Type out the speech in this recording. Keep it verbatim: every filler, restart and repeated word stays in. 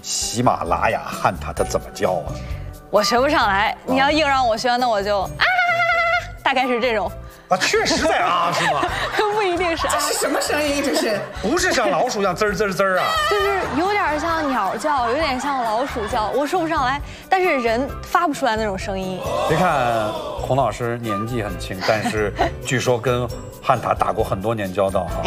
喜马拉雅汉塔它怎么叫啊？ 我学不上来，你要硬让我学，那我就啊，大概是这种。 啊，确实在啊，是吗？ 不一定是啊。 这是什么声音？这是不是像老鼠一样滋儿滋儿滋儿啊？ 就是有点像鸟叫，有点像老鼠叫，我说不上来，但是人发不出来那种声音。 别看孔老师年纪很轻，但是据说跟汉塔打过很多年交道哈。